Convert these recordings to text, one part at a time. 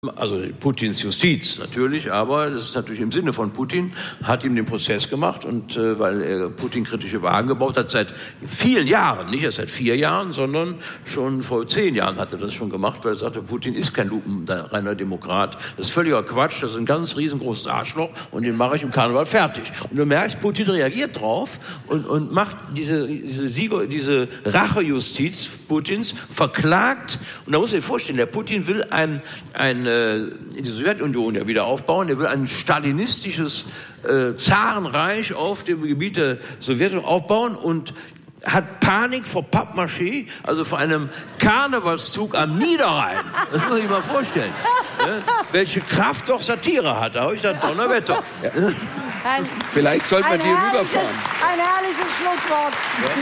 Also Putins Justiz natürlich, aber das ist natürlich im Sinne von Putin, hat ihm den Prozess gemacht und weil er Putin kritische Wagen gebaut hat, seit vielen Jahren, nicht erst seit 4 Jahren, sondern schon vor 10 Jahren hat er das schon gemacht, weil er sagte, Putin ist kein lupenreiner Demokrat, das ist völliger Quatsch, das ist ein ganz riesengroßes Arschloch und den mache ich im Karneval fertig. Und du merkst, Putin reagiert drauf und macht diese Rachejustiz Putins, verklagt, und da muss ich dir vorstellen, der Putin will die Sowjetunion ja wieder aufbauen. Er will ein stalinistisches Zarenreich auf dem Gebiet der Sowjetunion aufbauen und hat Panik vor Pappmaché, also vor einem Karnevalszug am Niederrhein. Das muss man sich mal vorstellen. Welche Kraft doch Satire hat. Da habe ich gesagt, Donnerwetter. Ja. Vielleicht sollte man die rüberfahren. Ein herrliches Schlusswort.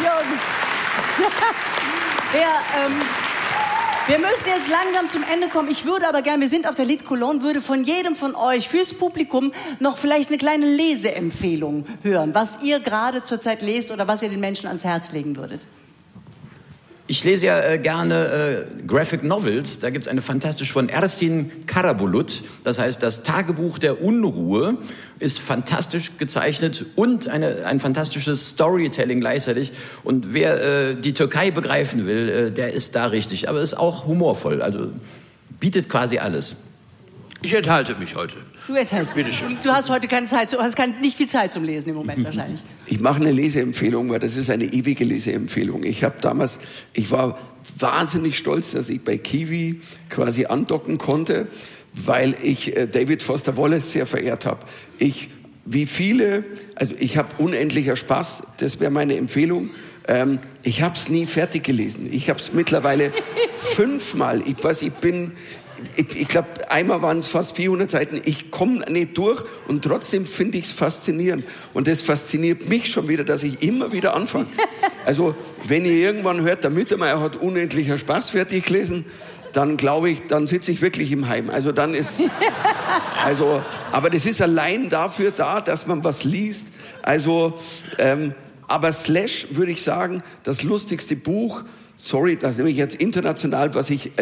Ja. Wir müssen jetzt langsam zum Ende kommen. Ich würde aber gerne, wir sind auf der Lit Cologne, würde von jedem von euch fürs Publikum noch vielleicht eine kleine Leseempfehlung hören, was ihr gerade zurzeit lest oder was ihr den Menschen ans Herz legen würdet. Ich lese ja gerne Graphic Novels. Da gibt es eine fantastische von Ersin Karabulut. Das heißt, das Tagebuch der Unruhe ist fantastisch gezeichnet und ein fantastisches Storytelling gleichzeitig. Und wer die Türkei begreifen will, der ist da richtig. Aber ist auch humorvoll. Also bietet quasi alles. Ich enthalte mich heute. Du enthaltst. Bitte schön. Du hast heute keine Zeit, nicht viel Zeit zum Lesen im Moment wahrscheinlich. Ich mache eine Leseempfehlung, weil das ist eine ewige Leseempfehlung. Ich war wahnsinnig stolz, dass ich bei Kiwi quasi andocken konnte, weil ich David Foster Wallace sehr verehrt habe. Ich habe unendlicher Spaß, das wäre meine Empfehlung. Ich habe es nie fertig gelesen. Ich habe es mittlerweile 5-mal. Ich glaube, einmal waren es fast 400 Seiten. Ich komme nicht durch und trotzdem finde ich es faszinierend. Und das fasziniert mich schon wieder, dass ich immer wieder anfange. Also, wenn ihr irgendwann hört, der Mittermeier hat unendlicher Spaß fertig gelesen, dann glaube ich, dann sitze ich wirklich im Heim. Aber das ist allein dafür da, dass man was liest. Aber Slash, würde ich sagen, das lustigste Buch. Sorry, das nehme ich jetzt international,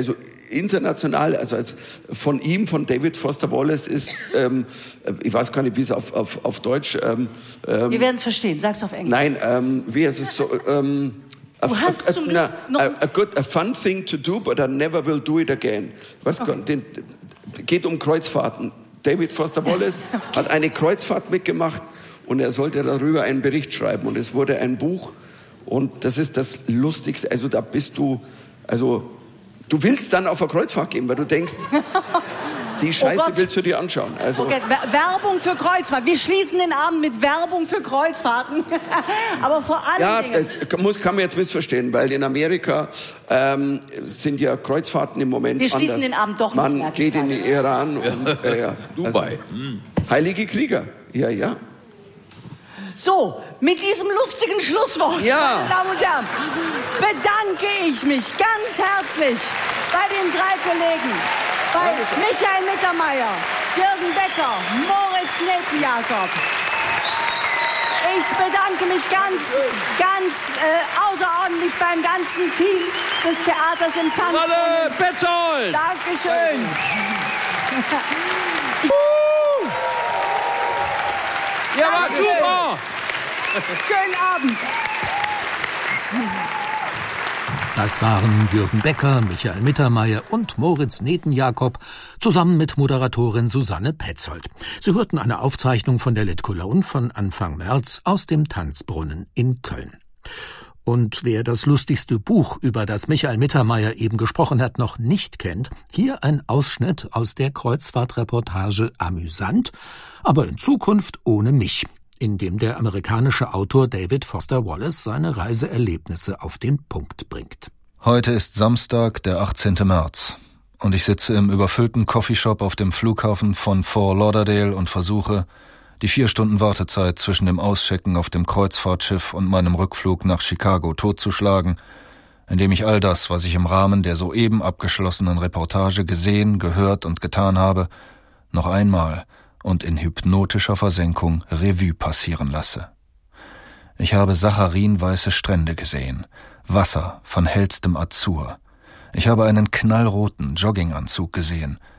von ihm, von David Foster Wallace ist, ich weiß gar nicht, wie es auf Deutsch. Wir werden es verstehen, sag's auf Englisch. Nein, wie heißt es so? A fun thing to do, but I never will do it again. Geht um Kreuzfahrten. David Foster Wallace hat eine Kreuzfahrt mitgemacht und er sollte darüber einen Bericht schreiben und es wurde ein Buch. Und das ist das Lustigste. Also da bist du, du willst dann auf eine Kreuzfahrt gehen, weil du denkst, die Scheiße willst du dir anschauen. Okay, Werbung für Kreuzfahrt. Wir schließen den Abend mit Werbung für Kreuzfahrten. Aber vor allen Dingen... Ja, das kann man jetzt missverstehen, weil in Amerika sind ja Kreuzfahrten im Moment anders. Wir schließen den Abend doch nicht. Man geht in den Iran und Dubai. Heilige Krieger. Ja. So, mit diesem lustigen Schlusswort, meine Damen und Herren, bedanke ich mich ganz herzlich bei den 3 Kollegen, bei Michael Mittermeier, Jürgen Becker, Moritz Netenjakob. Ich bedanke mich ganz außerordentlich beim ganzen Team des Theaters im Tanzbrunnen. Petzold! Dankeschön. Ja, war super! Schönen Abend. Das waren Jürgen Becker, Michael Mittermeier und Moritz Netenjakob zusammen mit Moderatorin Susanne Petzold. Sie hörten eine Aufzeichnung von der Lit Cologne von Anfang März aus dem Tanzbrunnen in Köln. Und wer das lustigste Buch, über das Michael Mittermeier eben gesprochen hat, noch nicht kennt, hier ein Ausschnitt aus der Kreuzfahrtreportage Amüsant, aber in Zukunft ohne mich, in dem der amerikanische Autor David Foster Wallace seine Reiseerlebnisse auf den Punkt bringt. Heute ist Samstag, der 18. März. Und ich sitze im überfüllten Coffeeshop auf dem Flughafen von Fort Lauderdale und versuche, die 4 Stunden Wartezeit zwischen dem Auschecken auf dem Kreuzfahrtschiff und meinem Rückflug nach Chicago totzuschlagen, indem ich all das, was ich im Rahmen der soeben abgeschlossenen Reportage gesehen, gehört und getan habe, noch einmal und in hypnotischer Versenkung Revue passieren lasse. Ich habe sacharinweiße Strände gesehen, Wasser von hellstem Azur. Ich habe einen knallroten Jogginganzug gesehen,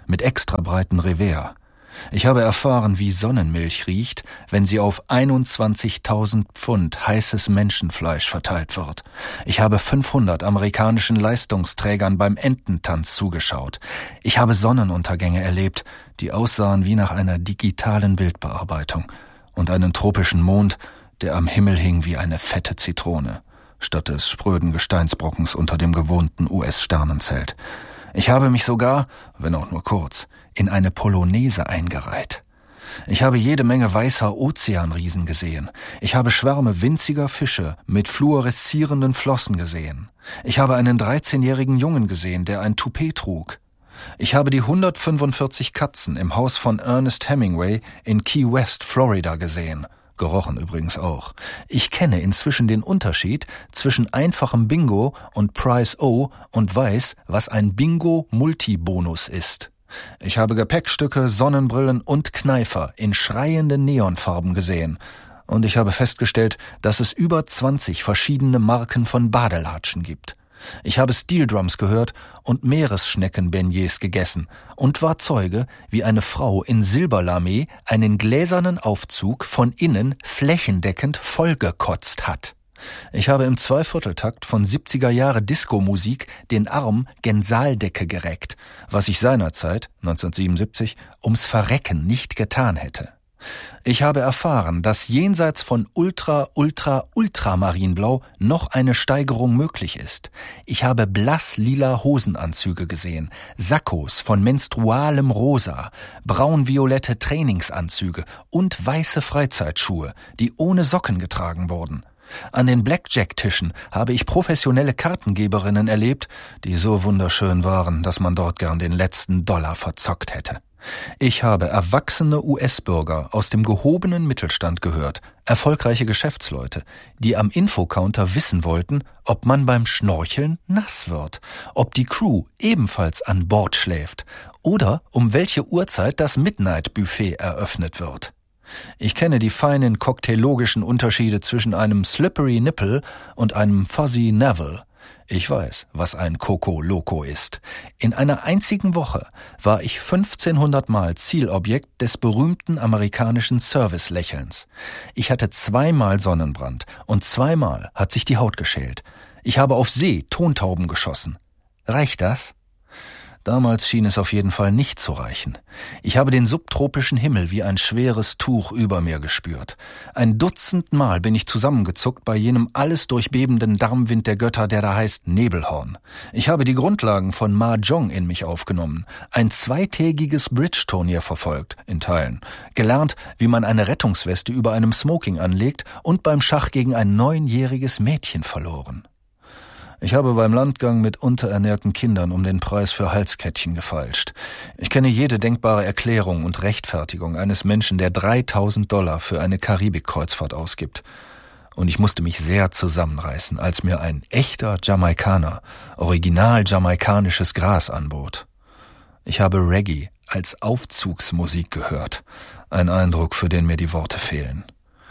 mit extra breiten Revers. Ich habe erfahren, wie Sonnenmilch riecht, wenn sie auf 21.000 Pfund heißes Menschenfleisch verteilt wird. Ich habe 500 amerikanischen Leistungsträgern beim Ententanz zugeschaut. Ich habe Sonnenuntergänge erlebt, die aussahen wie nach einer digitalen Bildbearbeitung, und einen tropischen Mond, der am Himmel hing wie eine fette Zitrone, statt des spröden Gesteinsbrockens unter dem gewohnten US-Sternenzelt. Ich habe mich sogar, wenn auch nur kurz, in eine Polonaise eingereiht. Ich habe jede Menge weißer Ozeanriesen gesehen. Ich habe Schwärme winziger Fische mit fluoreszierenden Flossen gesehen. Ich habe einen 13-jährigen Jungen gesehen, der ein Toupet trug. Ich habe die 145 Katzen im Haus von Ernest Hemingway in Key West, Florida gesehen. Gerochen übrigens auch. Ich kenne inzwischen den Unterschied zwischen einfachem Bingo und Price O und weiß, was ein Bingo-Multibonus ist. Ich habe Gepäckstücke, Sonnenbrillen und Kneifer in schreienden Neonfarben gesehen. Und ich habe festgestellt, dass es über 20 verschiedene Marken von Badelatschen gibt. Ich habe Steel Drums gehört und Meeresschnecken-Beignets gegessen und war Zeuge, wie eine Frau in Silberlamé einen gläsernen Aufzug von innen flächendeckend vollgekotzt hat. Ich habe im Zweivierteltakt von 70er-Jahre Disco-Musik den Arm gen Saaldecke gereckt, was ich seinerzeit, 1977, ums Verrecken nicht getan hätte. Ich habe erfahren, dass jenseits von Ultramarinblau noch eine Steigerung möglich ist. Ich habe blass-lila Hosenanzüge gesehen, Sakkos von menstrualem Rosa, braun-violette Trainingsanzüge und weiße Freizeitschuhe, die ohne Socken getragen wurden. An den Blackjack-Tischen habe ich professionelle Kartengeberinnen erlebt, die so wunderschön waren, dass man dort gern den letzten Dollar verzockt hätte. Ich habe erwachsene US-Bürger aus dem gehobenen Mittelstand gehört, erfolgreiche Geschäftsleute, die am Infocounter wissen wollten, ob man beim Schnorcheln nass wird, ob die Crew ebenfalls an Bord schläft oder um welche Uhrzeit das Midnight-Buffet eröffnet wird. Ich kenne die feinen cocktailogischen Unterschiede zwischen einem Slippery Nipple und einem Fuzzy Navel. Ich weiß, was ein Coco Loco ist. In einer einzigen Woche war ich 1500 Mal Zielobjekt des berühmten amerikanischen Service-Lächelns. Ich hatte 2-mal Sonnenbrand und 2-mal hat sich die Haut geschält. Ich habe auf See Tontauben geschossen. Reicht das? Damals schien es auf jeden Fall nicht zu reichen. Ich habe den subtropischen Himmel wie ein schweres Tuch über mir gespürt. 1 Dutzend Mal bin ich zusammengezuckt bei jenem alles durchbebenden Darmwind der Götter, der da heißt Nebelhorn. Ich habe die Grundlagen von Mahjong in mich aufgenommen, ein 2-tägiges Bridge-Turnier verfolgt, in Teilen, gelernt, wie man eine Rettungsweste über einem Smoking anlegt und beim Schach gegen ein 9-jähriges Mädchen verloren. Ich habe beim Landgang mit unterernährten Kindern um den Preis für Halskettchen gefeilscht. Ich kenne jede denkbare Erklärung und Rechtfertigung eines Menschen, der $3.000 für eine Karibik-Kreuzfahrt ausgibt. Und ich musste mich sehr zusammenreißen, als mir ein echter Jamaikaner original jamaikanisches Gras anbot. Ich habe Reggae als Aufzugsmusik gehört. Ein Eindruck, für den mir die Worte fehlen.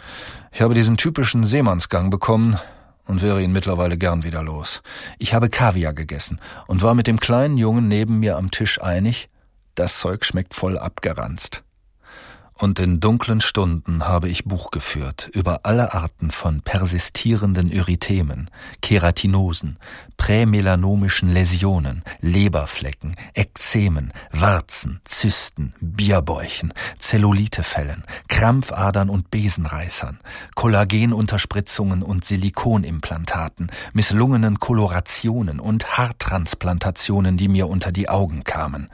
Ich habe diesen typischen Seemannsgang bekommen und wäre ihn mittlerweile gern wieder los. Ich habe Kaviar gegessen und war mit dem kleinen Jungen neben mir am Tisch einig, das Zeug schmeckt voll abgeranzt. Und in dunklen Stunden habe ich Buch geführt über alle Arten von persistierenden Erythemen, Keratinosen, prämelanomischen Läsionen, Leberflecken, Ekzemen, Warzen, Zysten, Bierbäuchen, Zellulitefällen, Krampfadern und Besenreißern, Kollagenunterspritzungen und Silikonimplantaten, misslungenen Kolorationen und Haartransplantationen, die mir unter die Augen kamen.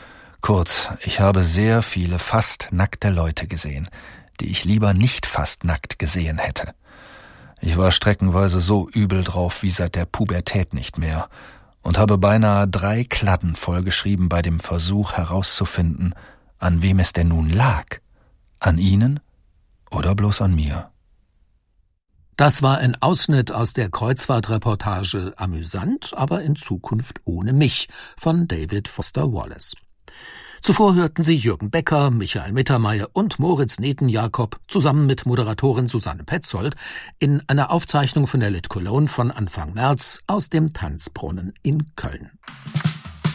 Kurz, ich habe sehr viele fast nackte Leute gesehen, die ich lieber nicht fast nackt gesehen hätte. Ich war streckenweise so übel drauf wie seit der Pubertät nicht mehr und habe beinahe 3 Kladden vollgeschrieben bei dem Versuch herauszufinden, an wem es denn nun lag. An Ihnen oder bloß an mir? Das war ein Ausschnitt aus der Kreuzfahrtreportage Amüsant, aber in Zukunft ohne mich von David Foster Wallace. Zuvor hörten Sie Jürgen Becker, Michael Mittermeier und Moritz Neten-Jakob zusammen mit Moderatorin Susanne Petzold in einer Aufzeichnung von der Lit Cologne von Anfang März aus dem Tanzbrunnen in Köln.